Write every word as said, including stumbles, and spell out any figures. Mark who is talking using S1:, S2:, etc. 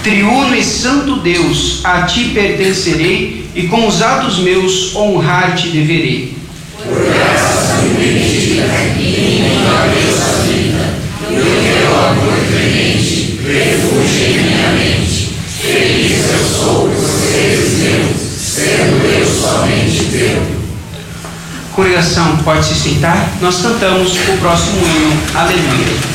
S1: Triuno e santo Deus, a ti pertencerei, e com os atos meus honrar-te deverei.
S2: Por graça bendita, em minha Deus habita, no teu amor clemente, refúgio em minha mente. Feliz eu sou por seres meus, sendo eu somente teu.
S1: Congregação, pode se sentar, nós cantamos o próximo hino, aleluia.